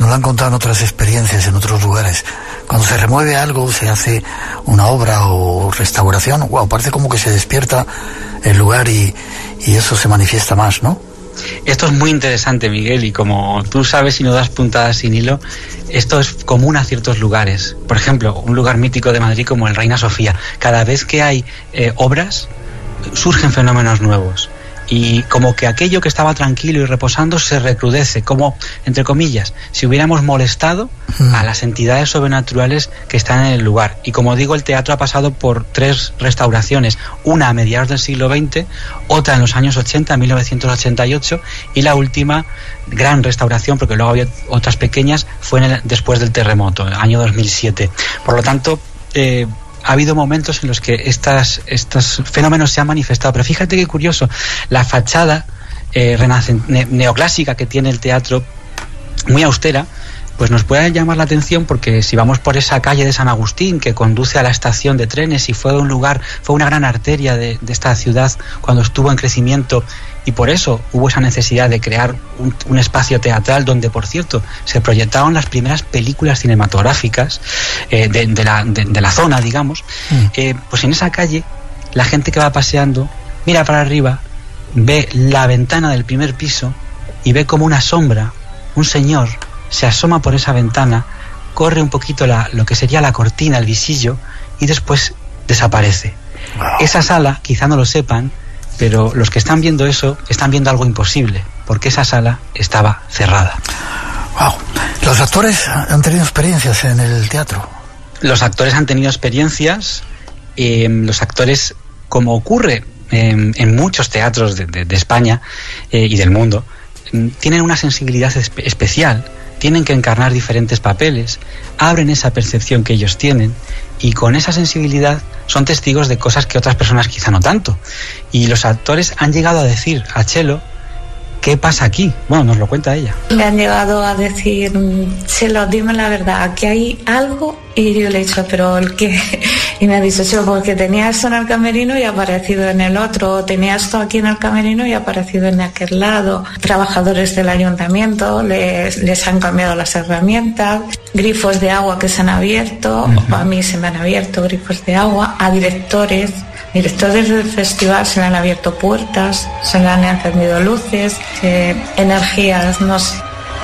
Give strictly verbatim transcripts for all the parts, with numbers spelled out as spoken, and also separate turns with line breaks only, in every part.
nos lo han contado en otras experiencias, en otros lugares. Cuando se remueve algo, se hace una obra o restauración, wow, parece como que se despierta el lugar y, y eso se manifiesta más, ¿no?
Esto es muy interesante, Miguel, y como tú sabes y no das puntadas sin hilo, esto es común a ciertos lugares. Por ejemplo, un lugar mítico de Madrid como el Reina Sofía. Cada vez que hay eh, obras, surgen fenómenos nuevos. Y como que aquello que estaba tranquilo y reposando se recrudece, como, entre comillas, si hubiéramos molestado a las entidades sobrenaturales que están en el lugar. Y como digo, el teatro ha pasado por tres restauraciones, una a mediados del siglo veinte, otra en los años ochenta, mil novecientos ochenta y ocho, y la última gran restauración, porque luego había otras pequeñas, fue en el, después del terremoto, el año dos mil siete. Por lo tanto, eh, ha habido momentos en los que estas, estos fenómenos se han manifestado. Pero fíjate qué curioso, la fachada eh, renacen, ne, neoclásica que tiene el teatro, muy austera, pues nos puede llamar la atención porque si vamos por esa calle de San Agustín que conduce a la estación de trenes y fue un lugar, fue una gran arteria de, de esta ciudad cuando estuvo en crecimiento, y por eso hubo esa necesidad de crear un, un espacio teatral donde, por cierto, se proyectaron las primeras películas cinematográficas eh, de, de, la, de, de la zona, digamos. Mm. Eh, pues en esa calle, la gente que va paseando mira para arriba, ve la ventana del primer piso y ve como una sombra, un señor, se asoma por esa ventana, corre un poquito la, lo que sería la cortina, el visillo, y después desaparece. Wow. Esa sala, quizá no lo sepan, pero los que están viendo eso están viendo algo imposible, porque esa sala estaba cerrada.
Wow. ¿Los actores han tenido experiencias en el teatro?
Los actores han tenido experiencias, eh, los actores, como ocurre eh, en muchos teatros de, de, de España eh, y del mundo, eh, tienen una sensibilidad espe- especial, tienen que encarnar diferentes papeles, abren esa percepción que ellos tienen, y con esa sensibilidad son testigos de cosas que otras personas quizá no tanto. Y los actores han llegado a decir a Chelo, ¿qué pasa aquí? Bueno, nos lo cuenta ella.
Me han llegado a decir, Chelo, dime la verdad, aquí hay algo. Y yo le he dicho, ¿pero el qué? Y me ha dicho, Chelo, porque tenía esto en el camerino y ha aparecido en el otro, tenía esto aquí en el camerino y ha aparecido en aquel lado. Trabajadores del ayuntamiento les, les han cambiado las herramientas, grifos de agua que se han abierto, uh-huh. A mí se me han abierto grifos de agua, a directores, directores del festival se le han abierto puertas, se le han encendido luces, eh, energías, no sé.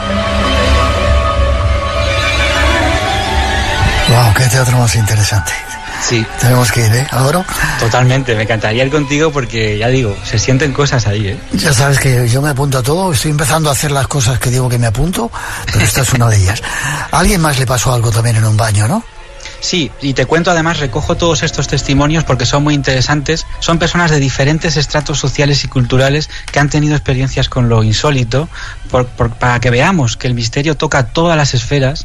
Wow, qué teatro más interesante.
Sí.
Tenemos que ir, ¿eh, Álvaro?
Totalmente, me encantaría ir contigo porque, ya digo, se sienten cosas ahí, ¿eh?
Ya sabes que yo me apunto a todo, estoy empezando a hacer las cosas que digo que me apunto, pero esta es una de ellas. A alguien más le pasó algo también en un baño, ¿no?
Sí, y te cuento, además, recojo todos estos testimonios porque son muy interesantes. Son personas de diferentes estratos sociales y culturales que han tenido experiencias con lo insólito, por, por, para que veamos que el misterio toca todas las esferas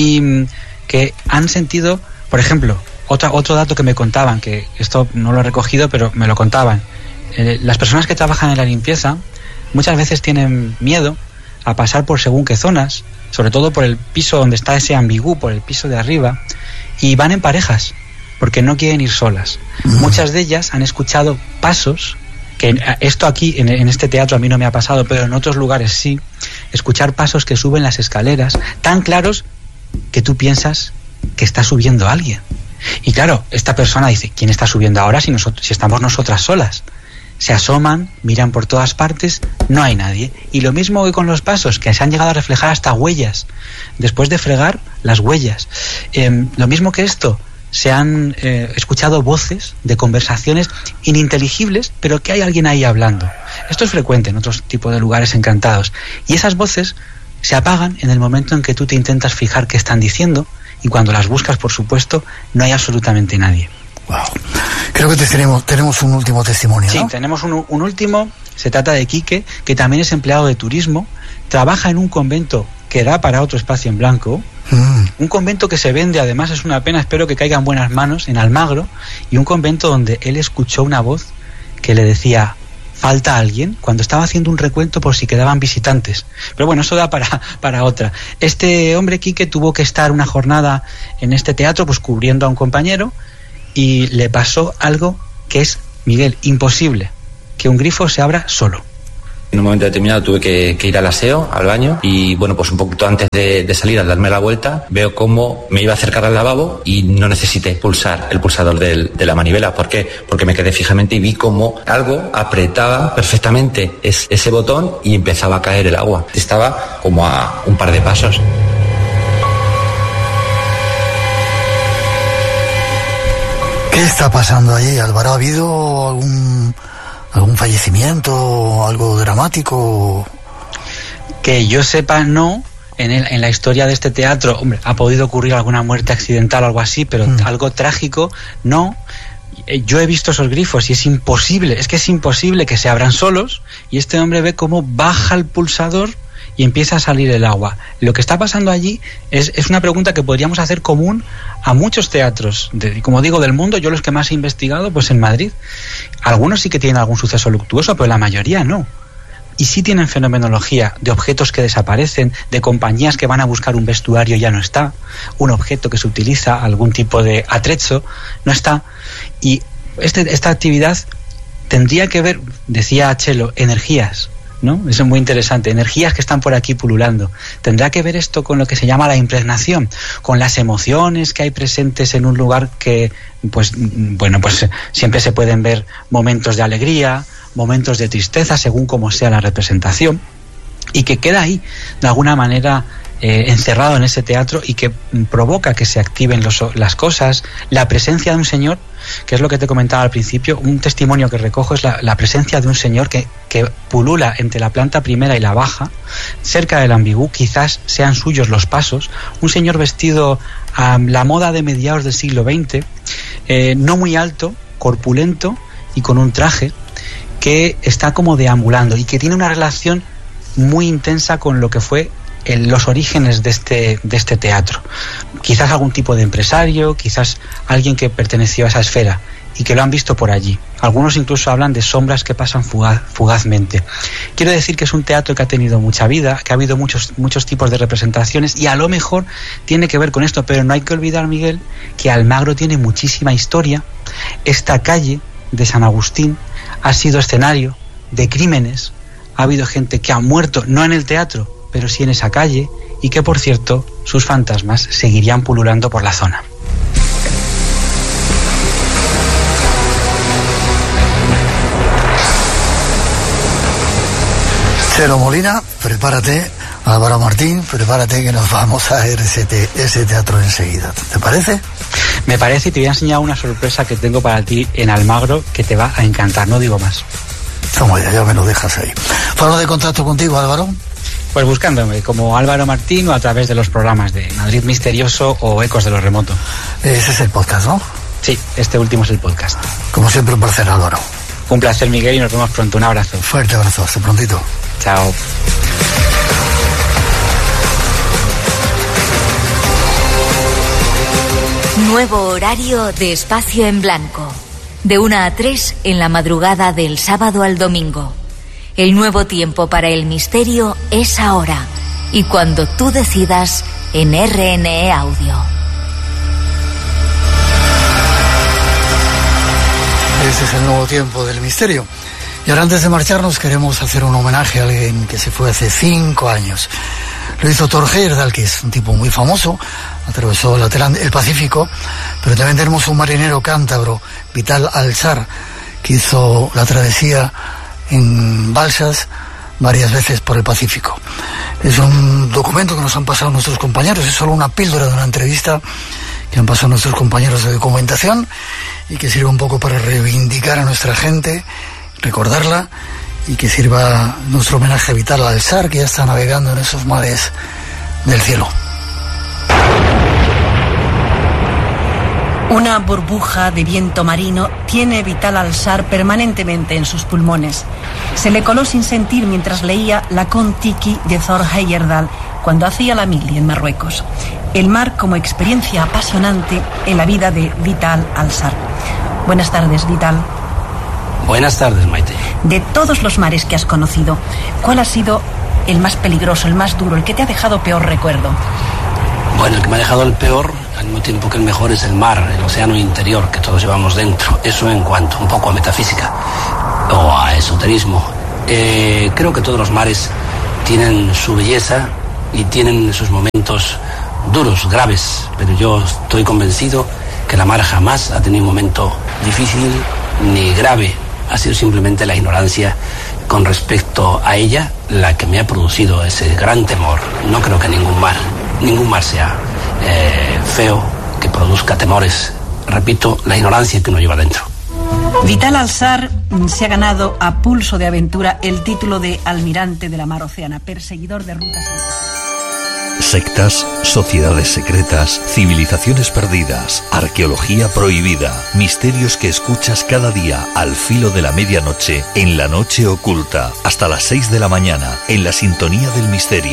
y que han sentido, por ejemplo, otra, otro dato que me contaban, que esto no lo he recogido, pero me lo contaban. Eh, las personas que trabajan en la limpieza muchas veces tienen miedo a pasar por según qué zonas, sobre todo por el piso donde está ese ambigú, por el piso de arriba, y van en parejas, porque no quieren ir solas. Uh-huh. Muchas de ellas han escuchado pasos, que esto aquí, en, en este teatro a mí no me ha pasado, pero en otros lugares sí, escuchar pasos que suben las escaleras, tan claros que tú piensas que está subiendo alguien. Y claro, esta persona dice, ¿quién está subiendo ahora si, nosotros, si estamos nosotras solas? Se asoman, miran por todas partes, no hay nadie. Y lo mismo que con los pasos, que se han llegado a reflejar hasta huellas. Después de fregar, las huellas. Eh, lo mismo que esto, se han eh, escuchado voces de conversaciones ininteligibles, pero que hay alguien ahí hablando. Esto es frecuente en otros tipos de lugares encantados. Y esas voces se apagan en el momento en que tú te intentas fijar qué están diciendo, y cuando las buscas, por supuesto, no hay absolutamente nadie.
Wow. Creo que te tenemos, tenemos un último testimonio, ¿no?
Sí, tenemos un, un último. Se trata de Quique, que también es empleado de turismo, trabaja en un convento que da para otro espacio en blanco, mm. un convento que se vende, además es una pena, espero que caiga en buenas manos, en Almagro, y un convento donde él escuchó una voz que le decía, falta alguien, cuando estaba haciendo un recuento por si quedaban visitantes. Pero bueno, eso da para, para otra. Este hombre, Quique, tuvo que estar una jornada en este teatro, pues cubriendo a un compañero, y le pasó algo que es, Miguel, imposible, que un grifo se abra solo.
En un momento determinado tuve que, que ir al aseo, al baño, y bueno, pues un poquito antes de, de salir, al darme la vuelta, veo cómo me iba a acercar al lavabo y no necesité pulsar el pulsador del, de la manivela. ¿Por qué? Porque me quedé fijamente y vi cómo algo apretaba perfectamente es, ese botón y empezaba a caer el agua. Estaba como a un par de pasos.
¿Qué está pasando allí, Álvaro? ¿Ha habido algún... algún fallecimiento, algo dramático?
Que yo sepa, no. En, el, en la historia de este teatro, hombre, ha podido ocurrir alguna muerte accidental o algo así, pero mm. algo trágico, no. Yo he visto esos grifos y es imposible, es que es imposible que se abran solos, y este hombre ve cómo baja el pulsador y empieza a salir el agua. Lo que está pasando allí es, es una pregunta que podríamos hacer común a muchos teatros, de, como digo, del mundo. Yo los que más he investigado, pues en Madrid. Algunos sí que tienen algún suceso luctuoso, pero la mayoría no. Y sí tienen fenomenología de objetos que desaparecen, de compañías que van a buscar un vestuario y ya no está, un objeto que se utiliza, algún tipo de atrecho, no está. Y este, esta actividad tendría que ver, decía Chelo, energías, ¿no? Eso es muy interesante, energías que están por aquí pululando. ¿Tendrá que ver esto con lo que se llama la impregnación, con las emociones que hay presentes en un lugar que, pues, bueno, pues siempre se pueden ver momentos de alegría, momentos de tristeza, según como sea la representación, y que queda ahí, de alguna manera, eh, encerrado en ese teatro, y que provoca que se activen los, las cosas, la presencia de un señor, que es lo que te comentaba al principio. Un testimonio que recojo es la, la presencia de un señor que, que pulula entre la planta primera y la baja, cerca del ambigú, quizás sean suyos los pasos, un señor vestido a la moda de mediados del siglo veinte, eh, no muy alto, corpulento y con un traje, que está como deambulando y que tiene una relación muy intensa con lo que fue el, los orígenes de este, de este teatro. Quizás algún tipo de empresario, quizás alguien que perteneció a esa esfera y que lo han visto por allí. Algunos incluso hablan de sombras que pasan fugaz, fugazmente. Quiero decir que es un teatro que ha tenido mucha vida, que ha habido muchos, muchos tipos de representaciones, y a lo mejor tiene que ver con esto, pero no hay que olvidar, Miguel, que Almagro tiene muchísima historia. Esta calle de San Agustín ha sido escenario de crímenes. Ha habido gente que ha muerto, no en el teatro, pero sí en esa calle, y que, por cierto, sus fantasmas seguirían pululando por la zona.
Chelo Molina, prepárate. Álvaro Martín, prepárate, que nos vamos a ver ese, te, ese teatro enseguida. ¿Te parece?
Me parece, y te voy a enseñar una sorpresa que tengo para ti en Almagro que te va a encantar, no digo más.
Toma ya, ya me lo dejas ahí. ¿Forma de contacto contigo, Álvaro?
Pues buscándome como Álvaro Martín, o a través de los programas de Madrid Misterioso o Ecos de lo Remoto.
Ese es el podcast, ¿no?
Sí, este último es el podcast.
Como siempre, un placer, Álvaro.
Un placer, Miguel, y nos vemos pronto. Un abrazo.
Fuerte abrazo, hasta prontito.
Chao.
Nuevo horario de Espacio en Blanco. De una a tres en la madrugada del sábado al domingo. El nuevo tiempo para el misterio es ahora. Y cuando tú decidas, en R N E Audio.
Ese es el nuevo tiempo del misterio. Y ahora, antes de marcharnos, queremos hacer un homenaje a alguien que se fue hace cinco años. Lo hizo Thor Heyerdahl, que es un tipo muy famoso, atravesó el, Atlán- el Pacífico, pero también tenemos un marinero cántabro, Vital Alzar, que hizo la travesía en balsas varias veces por el Pacífico. Es un documento que nos han pasado nuestros compañeros, es solo una píldora de una entrevista que han pasado nuestros compañeros de documentación y que sirve un poco para reivindicar a nuestra gente, recordarla, y que sirva nuestro homenaje a Vital Alzar, que ya está navegando en esos mares del cielo.
Una burbuja de viento marino tiene Vital Alzar permanentemente en sus pulmones. Se le coló sin sentir mientras leía la Kon-Tiki de Thor Heyerdahl cuando hacía la mili en Marruecos. El mar como experiencia apasionante en la vida de Vital Alzar. Buenas tardes, Vital.
Buenas tardes, Maite.
De todos los mares que has conocido, ¿cuál ha sido el más peligroso, el más duro, el que te ha dejado peor recuerdo?
Bueno, el que me ha dejado el peor, al mismo tiempo que el mejor, es el mar, el océano interior que todos llevamos dentro. Eso en cuanto un poco a metafísica o a esoterismo. Eh, creo que todos los mares tienen su belleza y tienen sus momentos duros, graves, pero yo estoy convencido que la mar jamás ha tenido un momento difícil ni grave. Ha sido simplemente la ignorancia con respecto a ella la que me ha producido ese gran temor. No creo que ningún mar, ningún mar sea eh, feo, que produzca temores. Repito, la ignorancia que uno lleva dentro.
Vital Alsar se ha ganado a pulso de aventura el título de almirante de la mar Océana, perseguidor de rutas imposibles.
Sectas, sociedades secretas, civilizaciones perdidas, arqueología prohibida, misterios que escuchas cada día al filo de la medianoche en La Noche Oculta, hasta las seis de la mañana, en la sintonía del misterio.